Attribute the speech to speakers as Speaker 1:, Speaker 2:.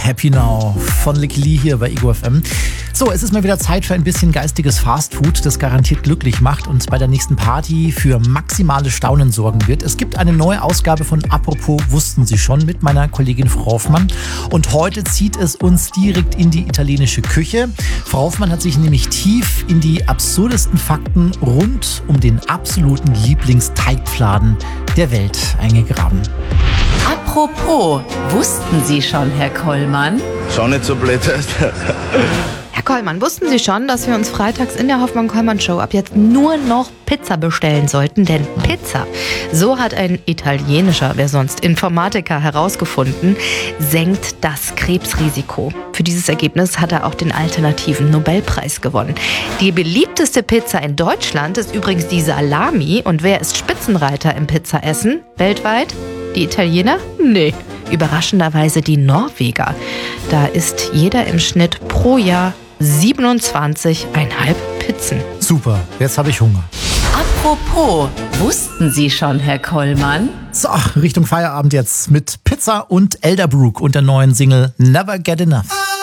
Speaker 1: Happy Now von Licky Lee hier bei Ego FM. So, es ist mal wieder Zeit für ein bisschen geistiges Fastfood, das garantiert glücklich macht und bei der nächsten Party für maximales Staunen sorgen wird. Es gibt eine neue Ausgabe von Apropos wussten Sie schon mit meiner Kollegin Frau Hoffmann. Und heute zieht es uns direkt in die italienische Küche. Frau Hoffmann hat sich nämlich tief in die absurdesten Fakten rund um den absoluten Lieblingsteigfladen der Welt eingegraben.
Speaker 2: Apropos, wussten Sie schon, Herr Kollmann?
Speaker 3: Schon nicht so blöd.
Speaker 4: Herr Kollmann, wussten Sie schon, dass wir uns freitags in der Hoffmann-Kollmann-Show ab jetzt nur noch Pizza bestellen sollten? Denn Pizza, so hat ein italienischer, wer sonst, Informatiker herausgefunden, senkt das Krebsrisiko. Für dieses Ergebnis hat er auch den alternativen Nobelpreis gewonnen. Die beliebteste Pizza in Deutschland ist übrigens die Salami. Und wer ist Spitzenreiter im Pizzaessen weltweit? Die Italiener? Nee. Überraschenderweise die Norweger. Da isst jeder im Schnitt pro Jahr 27,5 Pizzen.
Speaker 1: Super, jetzt habe ich Hunger.
Speaker 2: Apropos, wussten Sie schon, Herr Kollmann?
Speaker 1: So, Richtung Feierabend jetzt mit Pizza und Elderbrook und der neuen Single Never Get Enough.